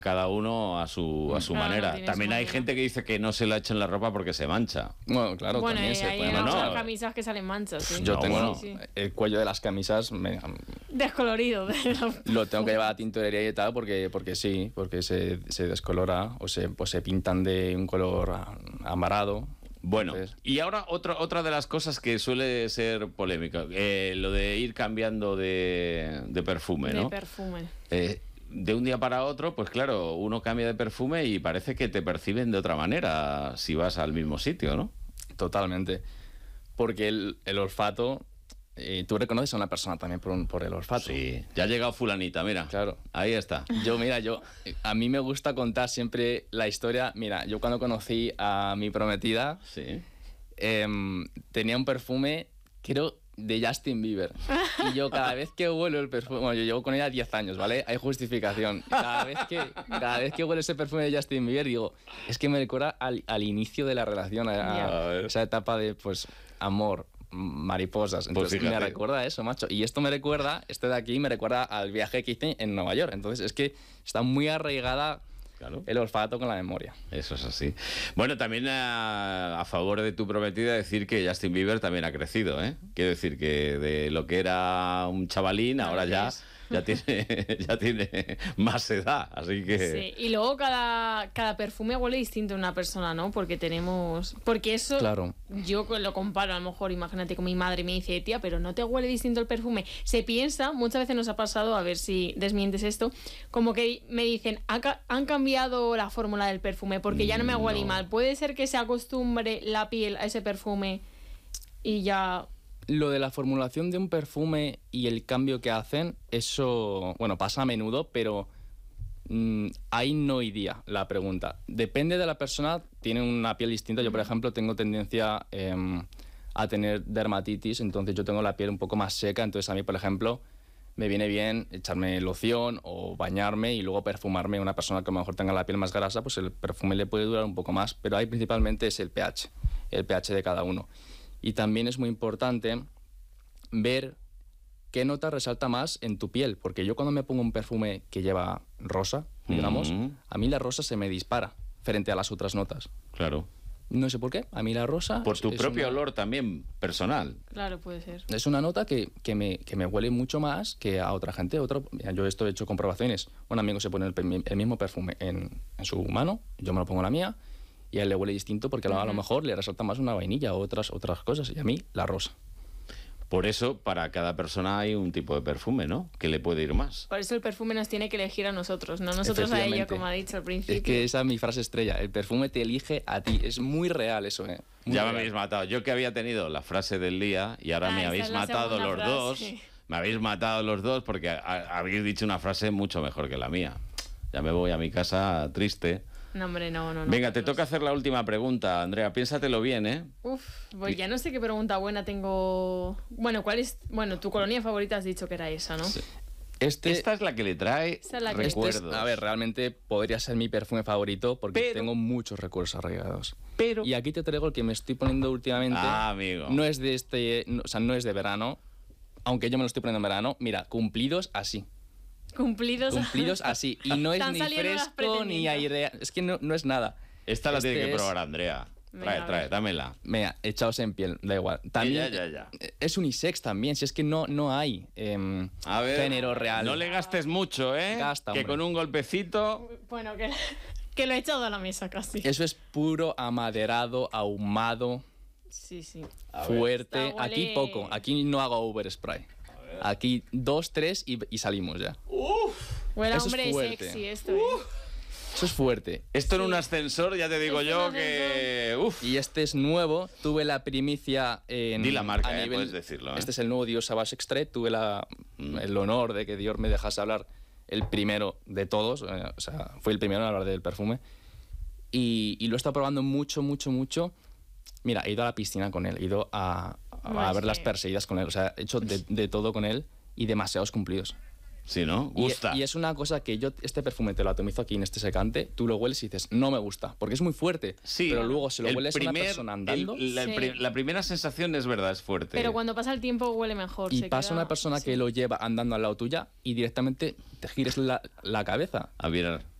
cada uno a su manera. También hay gente que dice que no se la echa en la ropa porque se mancha. Bueno, claro, bueno, también se hay puede muchas manchar. camisas que salen manchas. ¿Sí? Yo tengo bueno. el cuello de las camisas Descolorido. lo tengo que llevar a tintorería y tal porque sí, porque se descolora o se pintan de un color amarado. Bueno, Entonces, y ahora otra de las cosas que suele ser polémica, lo de ir cambiando de perfume, ¿no? De perfume. De un día para otro, pues claro, uno cambia de perfume y parece que te perciben de otra manera si vas al mismo sitio, ¿no? totalmente. Porque el olfato, tú reconoces a una persona también por el olfato. Sí, ya ha llegado fulanita, mira. Claro. Ahí está. A mí me gusta contar siempre la historia. Mira, yo cuando conocí a mi prometida, Sí. tenía un perfume, creo, de Justin Bieber. Y yo cada vez que huelo el perfume, bueno, yo llevo con ella 10 años, ¿vale? Hay justificación. Cada vez que huelo ese perfume de Justin Bieber, digo, es que me recuerda al inicio de la relación, a esa etapa de, pues, amor, mariposas. Entonces Pues me recuerda a eso, macho. Y esto de aquí me recuerda al viaje que hice en Nueva York. Entonces es que está muy arraigada, claro, el olfato con la memoria. Eso es así. Bueno, también a favor de tu prometida decir que Justin Bieber también ha crecido, ¿eh? Quiero decir que de lo que era un chavalín, ahora ya tiene más edad, así que... Sí, y luego cada perfume huele distinto a una persona, ¿no? Porque eso, Claro. Yo lo comparo, a lo mejor, imagínate con mi madre me dice, tía, pero ¿no te huele distinto el perfume? Se piensa, muchas veces nos ha pasado, a ver si desmientes esto, como que me dicen, han cambiado la fórmula del perfume porque ya no me huele mal. Puede ser que se acostumbre la piel a ese perfume y ya... Lo de la formulación de un perfume y el cambio que hacen, eso, bueno, pasa a menudo, pero ahí no iría la pregunta. Depende de la persona, tiene una piel distinta. Yo, por ejemplo, tengo tendencia a tener dermatitis, entonces yo tengo la piel un poco más seca, entonces a mí, por ejemplo, me viene bien echarme loción o bañarme y luego perfumarme. Una persona que a lo mejor tenga la piel más grasa, pues el perfume le puede durar un poco más, pero ahí principalmente es el pH de cada uno. Y también es muy importante ver qué nota resalta más en tu piel, porque yo cuando me pongo un perfume que lleva rosa, digamos, a mí la rosa se me dispara frente a las otras notas. Claro. No sé por qué, a mí la rosa... Por tu propio olor también personal. Claro, puede ser. Es una nota que me huele mucho más que a otra gente. Yo esto he hecho comprobaciones. Un amigo se pone el mismo perfume en su mano, yo me lo pongo en la mía, y a él le huele distinto porque a lo mejor le resalta más una vainilla o otras cosas, y a mí la rosa. Por eso, para cada persona hay un tipo de perfume, ¿no? Que le puede ir más. Por eso el perfume nos tiene que elegir a nosotros, no nosotros a ella, como ha dicho al principio. Es que esa es mi frase estrella, el perfume te elige a ti. Es muy real eso, ¿eh? Muy ya real. me habéis matado. Yo que había tenido la frase del día y ahora me habéis matado los dos. Me habéis matado los dos porque habéis dicho una frase mucho mejor que la mía. Ya me voy a mi casa triste. No, hombre, no. Venga, te toca hacer la última pregunta, Andrea. Piénsatelo bien, ¿eh? Pues ya no sé qué pregunta buena tengo. Bueno, ¿cuál es? Bueno, tu colonia favorita has dicho que era esa, ¿no? Sí. Esta es la que le trae recuerdos. A ver, realmente podría ser mi perfume favorito porque tengo muchos recuerdos arraigados. Y aquí te traigo el que me estoy poniendo últimamente. Amigo. No es de no es de verano, aunque yo me lo estoy poniendo en verano. Mira, cumplidos así. Cumplidos así. Y no es ni fresco ni aire. Es que no es nada. Esta la tiene que probar, Andrea. Trae, dámela. Mira, echaos en piel, da igual. También Ya. es unisex también, si es que no hay a ver, género real. No le gastes mucho, ¿eh? Gasta, que hombre. con un golpecito... Bueno, que lo he echado a la mesa casi. Eso es puro amaderado, ahumado, sí. fuerte. Aquí poco, aquí no hago overspray. Aquí 2, 3 y salimos ya. Bueno, eso hombre, es fuerte. sexy esto. Eso es fuerte. Esto en un ascensor, ya te digo yo que... Y este es nuevo. Tuve la primicia en... Di la marca, puedes decirlo. Este es el nuevo Dior Sauvage Extrait. Tuve el honor de que Dior me dejase hablar el primero de todos. O sea, fue el primero en hablar del perfume. Y lo he estado probando mucho. Mira, he ido a la piscina con él. He ido a ver las perseguidas con él. O sea, he hecho de todo con él y demasiados cumplidos. Sí, ¿no? Gusta. Y es una cosa que yo, este perfume te lo atomizo aquí en este secante, tú lo hueles y dices, no me gusta, porque es muy fuerte. Sí, pero luego se lo hueles a una persona andando. La primera sensación es verdad, es fuerte. Pero cuando pasa el tiempo huele mejor. Y pasa una persona que lo lleva andando al lado tuya y directamente te gires la cabeza. A ver,